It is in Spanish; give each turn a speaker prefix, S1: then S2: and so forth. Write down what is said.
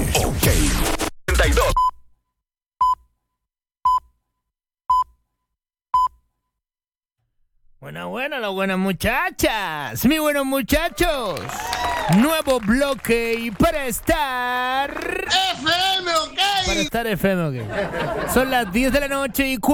S1: Ok. 32.
S2: Bueno, las buenas muchachas, mis buenos muchachos. Nuevo bloque y para estar...
S3: FM, ok.
S2: Para estar FM, ok. Son las 10 de la noche y